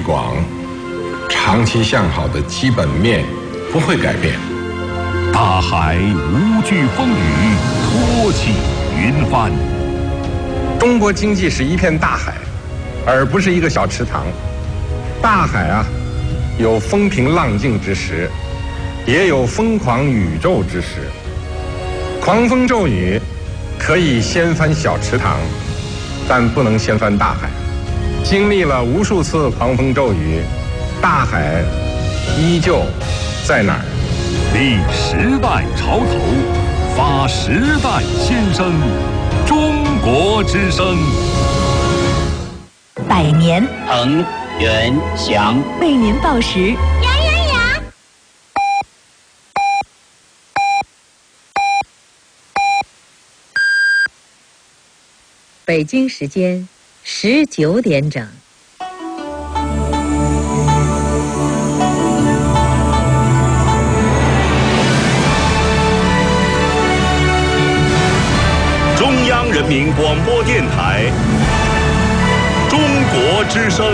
广，长期向好的基本面不会改变。 大海无惧风雨，托起云帆。 中国经济是一片大海，而不是一个小池塘。大海啊，有风平浪静之时，也有疯狂宇宙之时。狂风骤雨可以掀翻小池塘，但不能掀翻大海。经历了无数次狂风骤雨，大海依旧在那儿。 立时代潮头，发时代新声。中国之声。 百年恒源祥为您报时。北京时间19点整。 中央人民广播电台中国之声。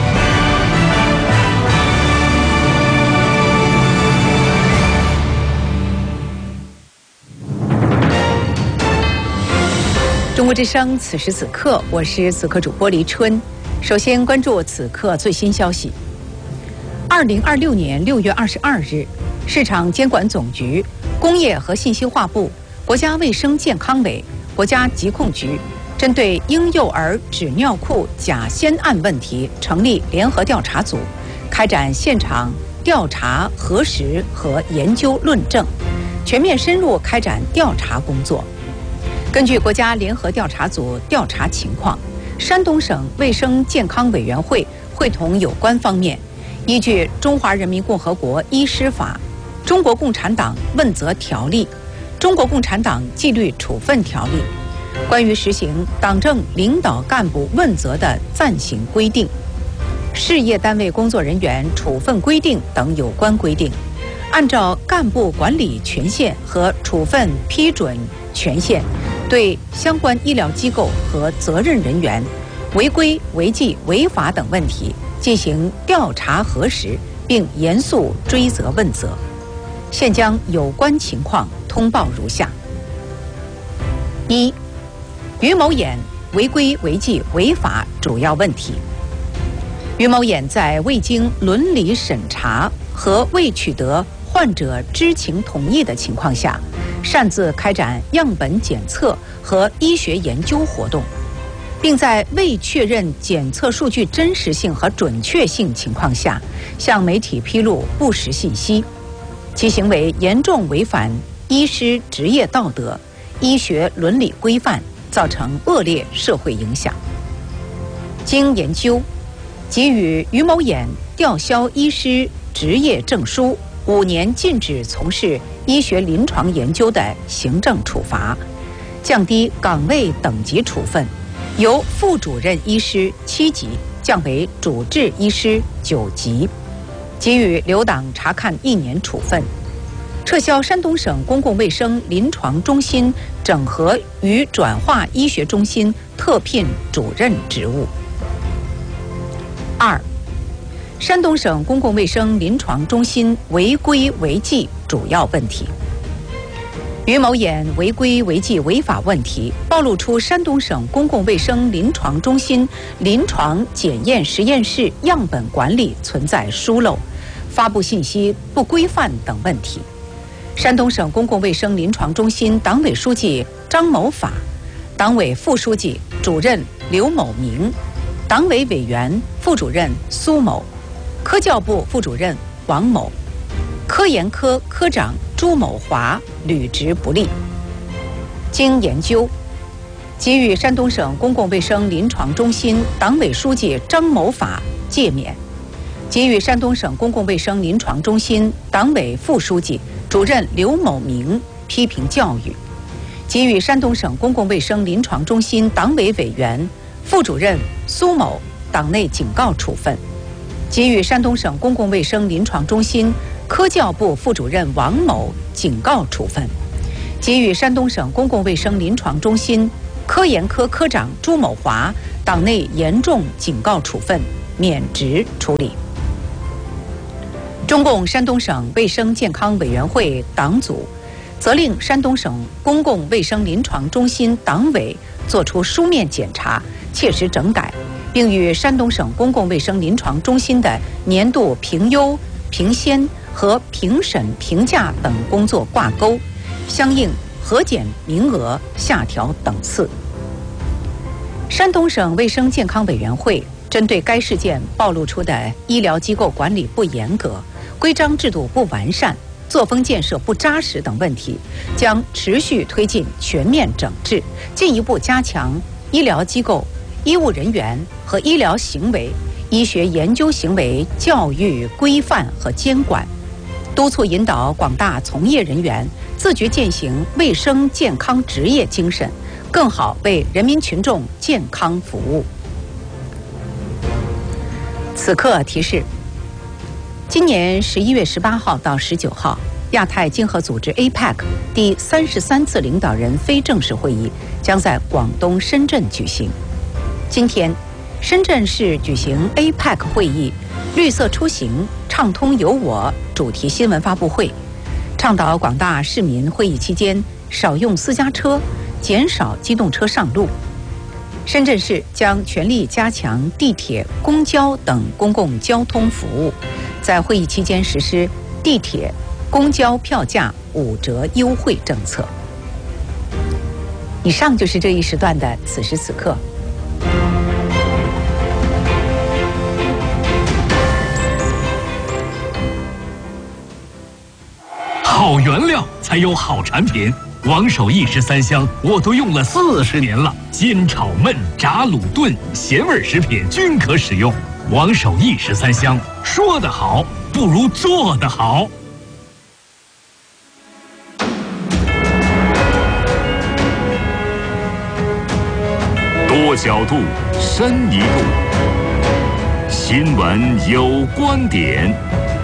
中国之声，此时此刻，我是此刻主播黎春。首先关注此刻最新消息。2026年6月22日，市场监管总局、工业和信息化部、国家卫生健康委、国家疾控局针对婴幼儿纸尿裤假先案问题成立联合调查组，开展现场调查核实和研究论证，全面深入开展调查工作。根据国家联合调查组调查情况，山东省卫生健康委员会会同有关方面，依据《中华人民共和国医师法》、《中国共产党问责条例》、《中国共产党纪律处分条例》关于实行党政领导干部问责的暂行规定、事业单位工作人员处分规定等有关规定，按照干部管理权限和处分批准权限，对相关医疗机构和责任人员违规违纪违法等问题进行调查核实，并严肃追责问责。现将有关情况通报如下：一、于某衍违规违纪违法主要问题。于某衍在未经伦理审查和未取得患者知情同意的情况下，擅自开展样本检测和医学研究活动，并在未确认检测数据真实性和准确性情况下，向媒体披露不实信息，其行为严重违反医师职业道德、医学伦理规范，造成恶劣社会影响。经研究，给予于某衍吊销医师执业证书、5年禁止从事医学临床研究的行政处罚，降低岗位等级处分，由副主任医师7级降为主治医师9级，给予留党察看1年处分，撤销山东省公共卫生临床中心整合与转化医学中心特聘主任职务。2、山东省公共卫生临床中心违规违纪主要问题。于某衍违规违纪违法问题暴露出山东省公共卫生临床中心临床检验实验室样本管理存在疏漏、发布信息不规范等问题。山东省公共卫生临床中心党委书记张某法、党委副书记、主任刘某明、党委委员、副主任苏某、科教部副主任王某、科研科科长朱某华履职不力。经研究，给予山东省公共卫生临床中心党委书记张某法诫勉，给予山东省公共卫生临床中心党委副书记、主任刘某明批评教育，给予山东省公共卫生临床中心党委委员、副主任苏某党内警告处分，给予山东省公共卫生临床中心科教部副主任王某警告处分，给予山东省公共卫生临床中心科研科科长朱某华党内严重警告处分， 免职处理。中共山东省卫生健康委员会党组责令山东省公共卫生临床中心党委作出书面检查，切实整改，并与山东省公共卫生临床中心的年度评优、评先和评审评价等工作挂钩，相应核减名额，下调等次。山东省卫生健康委员会针对该事件暴露出的医疗机构管理不严格、规章制度不完善、作风建设不扎实等问题，将持续推进全面整治，进一步加强医疗机构、医务人员和医疗行为、医学研究行为教育规范和监管，督促引导广大从业人员自觉践行卫生健康职业精神，更好为人民群众健康服务。此刻提示：今年11月18号到19号，亚太经合组织 APEC 第33次领导人非正式会议将在广东深圳举行。今天，深圳市举行 APEC 会议绿色出行畅通有我主题新闻发布会，倡导广大市民会议期间少用私家车，减少机动车上路。深圳市将全力加强地铁、公交等公共交通服务，在会议期间实施地铁、公交票价5折优惠政策。以上就是这一时段的此时此刻。 好原料才有好产品。王守义13香我都用了40年了，煎炒焖炸卤炖咸味食品均可使用。王守义13香，说得好不如做得好。多角度，深一度，新闻有观点。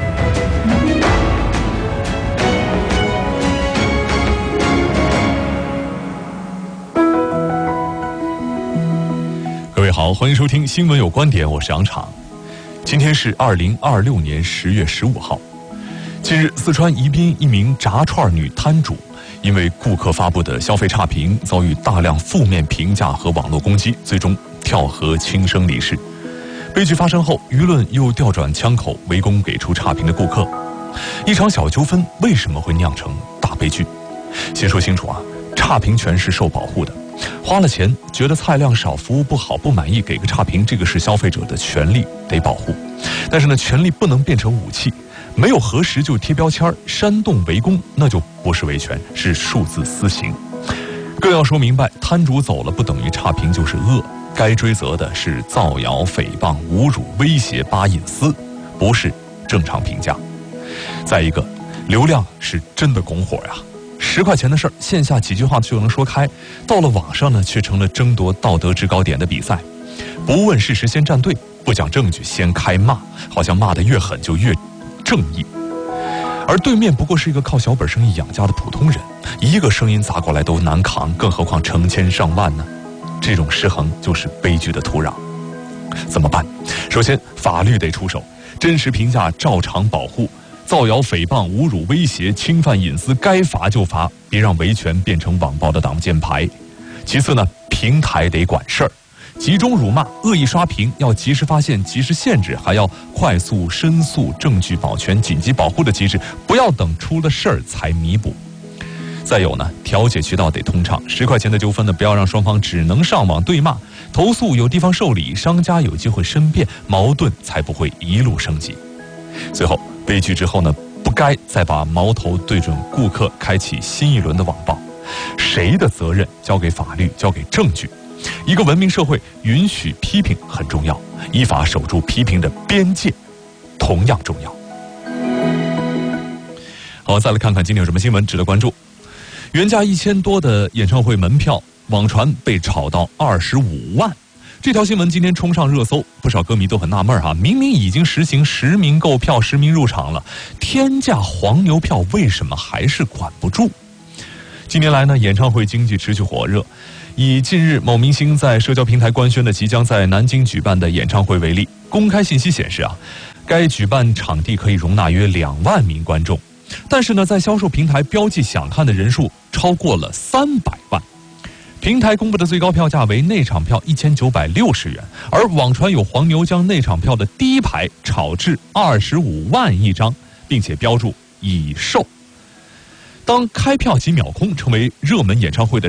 各位好，欢迎收听新闻有观点，我是杨昶。今天是2026年10月15号。近日，四川宜宾一名炸串女摊主因为顾客发布的消费差评遭遇大量负面评价和网络攻击，最终跳河轻生离世。悲剧发生后，舆论又调转枪口围攻给出差评的顾客。一场小纠纷为什么会酿成大悲剧？先说清楚啊，差评权是受保护的。花了钱，觉得菜量少、服务不好、不满意，给个差评，这个是消费者的权利，得保护。但是呢，权利不能变成武器，没有核实就贴标签、煽动围攻，那就不是维权，是数字私刑。更要说明白，摊主走了不等于差评就是恶，该追责的是造谣、诽谤、侮辱、威胁、扒隐私，不是正常评价。再一个，流量是真的拱火呀。10块钱的事儿，线下几句话就能说开，到了网上呢，却成了争夺道德制高点的比赛。不问事实先站队，不讲证据先开骂，好像骂得越狠就越正义。而对面不过是一个靠小本生意养家的普通人，一个声音砸过来都难扛，更何况成千上万呢？这种失衡就是悲剧的土壤。怎么办？首先，法律得出手，真实评价照常保护。造谣、诽谤、侮辱、威胁、侵犯隐私，该罚就罚，别让维权变成网暴的挡箭牌。其次呢，平台得管事儿，集中辱骂、恶意刷屏要及时发现、及时限制，还要快速申诉、证据保全、紧急保护的机制，不要等出了事儿才弥补。再有呢，调解渠道得通畅，10块钱的纠纷呢，不要让双方只能上网对骂，投诉有地方受理，商家有机会申辩，矛盾才不会一路升级。最后，悲剧之后呢，不该再把矛头对准顾客，开启新一轮的网暴。谁的责任交给法律，交给证据。一个文明社会允许批评很重要，依法守住批评的边界同样重要。好，再来看看今天有什么新闻值得关注。原价1000多的演唱会门票，网传被炒到25万。这条新闻今天冲上热搜，不少歌迷都很纳闷啊，明明已经实行实名购票、实名入场了，天价黄牛票为什么还是管不住？近年来呢，演唱会经济持续火热， 以近日某明星在社交平台官宣的即将在南京举办的演唱会为例，公开信息显示该举办场地可以容纳约2万名观众，但是呢，在销售平台标记想看的人数超过了300万。平台公布的最高票价为内场票1960元，而网传有黄牛将内场票的第一排炒至25万一张，并且标注已售。当开票即秒空成为热门演唱会的